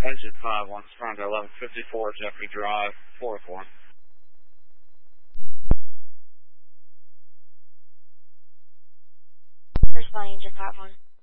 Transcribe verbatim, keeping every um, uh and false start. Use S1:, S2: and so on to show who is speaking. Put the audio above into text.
S1: Exit five one, respond to eleven fifty-four Jeffrey Drive, four four.
S2: Responding to five one.